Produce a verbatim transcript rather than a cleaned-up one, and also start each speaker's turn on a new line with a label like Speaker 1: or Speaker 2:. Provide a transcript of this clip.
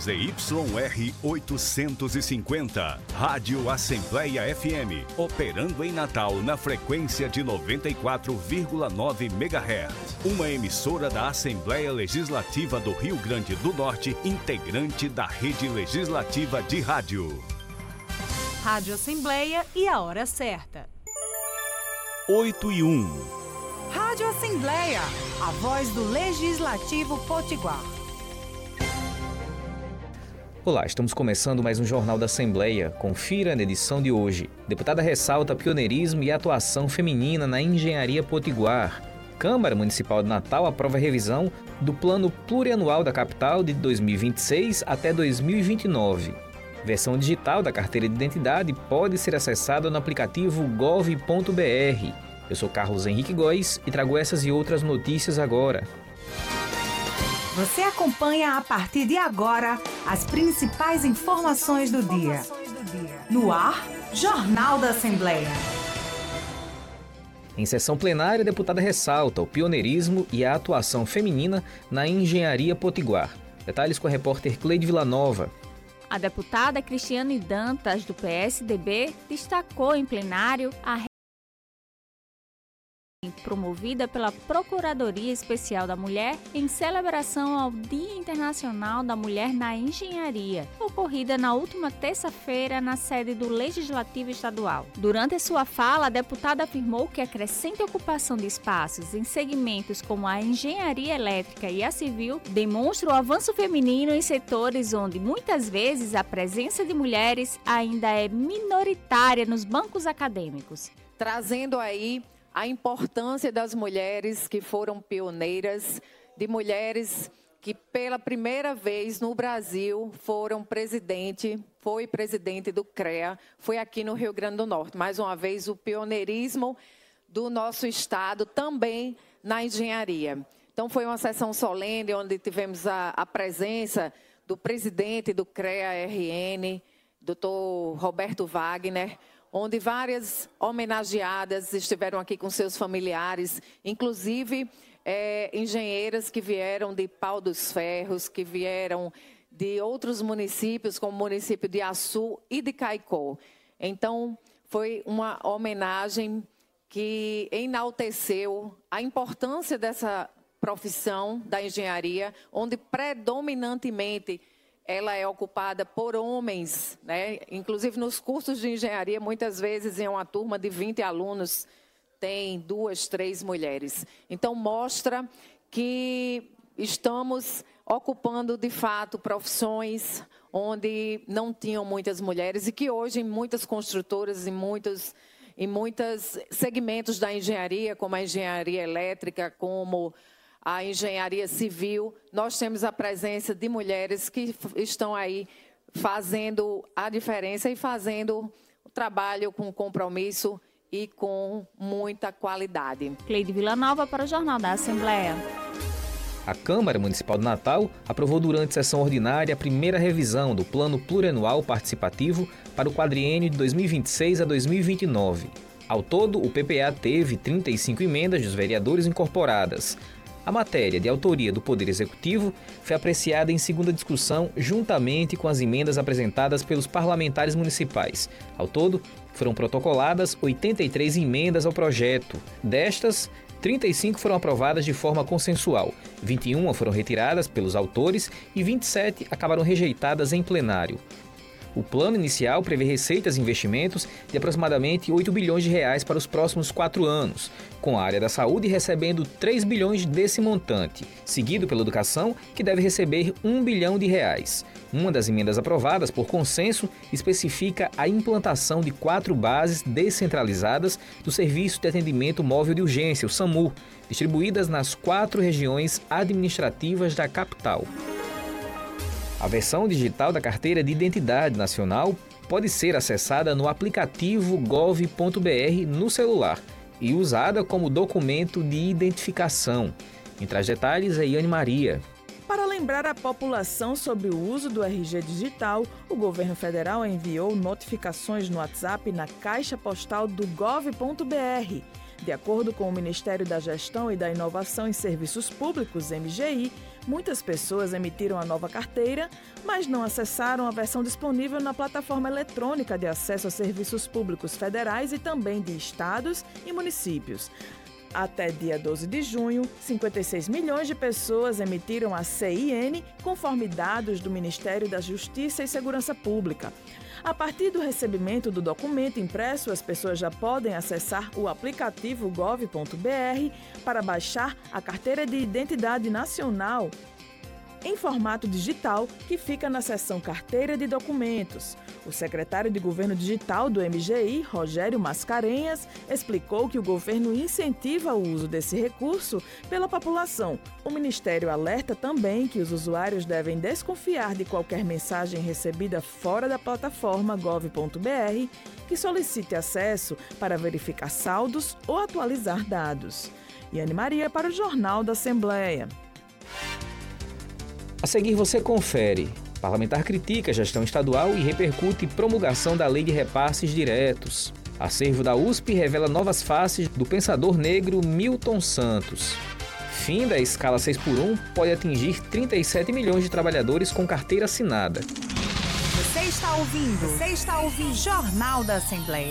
Speaker 1: Z Y R oitocentos e cinquenta, Rádio Assembleia F M, operando em Natal na frequência de noventa e quatro vírgula nove megahertz. Uma emissora da Assembleia Legislativa do Rio Grande do Norte, integrante da Rede Legislativa de Rádio.
Speaker 2: Rádio Assembleia e a hora certa.
Speaker 1: oito e um.
Speaker 2: Rádio Assembleia, a voz do Legislativo Potiguar.
Speaker 3: Olá, estamos começando mais um Jornal da Assembleia. Confira na edição de hoje. Deputada ressalta pioneirismo e atuação feminina na engenharia potiguar. Câmara Municipal de Natal aprova a revisão do Plano Plurianual da capital de dois mil e vinte e seis até dois mil e vinte e nove. Versão digital da carteira de identidade pode ser acessada no aplicativo gov ponto br. Eu sou Carlos Henrique Góes e trago essas e outras notícias agora.
Speaker 2: Você acompanha a partir de agora as principais informações do dia. No ar, Jornal da Assembleia.
Speaker 3: Em sessão plenária, a deputada ressalta o pioneirismo e a atuação feminina na engenharia potiguar. Detalhes com a repórter Cleide Villanova.
Speaker 4: A deputada Cristiane Dantas, do P S D B, destacou em plenário a promovida pela Procuradoria Especial da Mulher em celebração ao Dia Internacional da Mulher na Engenharia, ocorrida na última terça-feira na sede do Legislativo Estadual. Durante sua fala, a deputada afirmou que a crescente ocupação de espaços em segmentos como a engenharia elétrica e a civil demonstra o avanço feminino em setores onde muitas vezes a presença de mulheres ainda é minoritária nos bancos acadêmicos.
Speaker 5: Trazendo aí a importância das mulheres que foram pioneiras, de mulheres que pela primeira vez no Brasil foram presidente, foi presidente do CREA, foi aqui no Rio Grande do Norte. Mais uma vez, o pioneirismo do nosso estado também na engenharia. Então, foi uma sessão solene onde tivemos a, a presença do presidente do CREA R N, doutor Roberto Wagner, onde várias homenageadas estiveram aqui com seus familiares, inclusive é, engenheiras que vieram de Pau dos Ferros, que vieram de outros municípios, como o município de Açu e de Caicó. Então, foi uma homenagem que enalteceu a importância dessa profissão da engenharia, onde predominantemente ela é ocupada por homens, né? Inclusive nos cursos de engenharia, muitas vezes em uma turma de vinte alunos, tem duas, três mulheres. Então, mostra que estamos ocupando, de fato, profissões onde não tinham muitas mulheres e que hoje, em muitas construtoras, em muitos, em muitos segmentos da engenharia, como a engenharia elétrica, como a engenharia civil, nós temos a presença de mulheres que estão aí fazendo a diferença e fazendo o trabalho com compromisso e com muita qualidade.
Speaker 4: Cleide Villanova para o Jornal da Assembleia.
Speaker 3: A Câmara Municipal de Natal aprovou durante sessão ordinária a primeira revisão do Plano Plurianual Participativo para o quadriênio de dois mil e vinte e seis a dois mil e vinte e nove. Ao todo, o P P A teve trinta e cinco emendas dos vereadores incorporadas. A matéria, de autoria do Poder Executivo, foi apreciada em segunda discussão juntamente com as emendas apresentadas pelos parlamentares municipais. Ao todo, foram protocoladas oitenta e três emendas ao projeto. Destas, trinta e cinco foram aprovadas de forma consensual, vinte e uma foram retiradas pelos autores e vinte e sete acabaram rejeitadas em plenário. O plano inicial prevê receitas e investimentos de aproximadamente oito bilhões de reais para os próximos quatro anos, com a área da saúde recebendo três bilhões desse montante, seguido pela educação, que deve receber um bilhão de reais. Uma das emendas aprovadas por consenso especifica a implantação de quatro bases descentralizadas do Serviço de Atendimento Móvel de Urgência, o SAMU, distribuídas nas quatro regiões administrativas da capital. A versão digital da Carteira de Identidade Nacional pode ser acessada no aplicativo gov ponto br no celular e usada como documento de identificação. Quem traz detalhes é Iane Maria.
Speaker 6: Para lembrar a população sobre o uso do R G digital, o governo federal enviou notificações no WhatsApp na caixa postal do gov ponto br. De acordo com o Ministério da Gestão e da Inovação em Serviços Públicos, M G I, muitas pessoas emitiram a nova carteira, mas não acessaram a versão disponível na plataforma eletrônica de acesso a serviços públicos federais e também de estados e municípios. Até dia doze de junho, cinquenta e seis milhões de pessoas emitiram a C I N, conforme dados do Ministério da Justiça e Segurança Pública. A partir do recebimento do documento impresso, as pessoas já podem acessar o aplicativo gov ponto br para baixar a carteira de identidade nacional em formato digital, que fica na seção Carteira de Documentos. O secretário de Governo Digital do M G I, Rogério Mascarenhas, explicou que o governo incentiva o uso desse recurso pela população. O Ministério alerta também que os usuários devem desconfiar de qualquer mensagem recebida fora da plataforma gov ponto br que solicite acesso para verificar saldos ou atualizar dados. Yane Maria para o Jornal da Assembleia.
Speaker 3: A seguir você confere. Parlamentar critica a gestão estadual e repercute promulgação da Lei de Repasses Diretos. Acervo da U S P revela novas faces do pensador negro Milton Santos. Fim da escala seis por um pode atingir trinta e sete milhões de trabalhadores com carteira assinada.
Speaker 2: Você está ouvindo? Você está ouvindo? Jornal da Assembleia.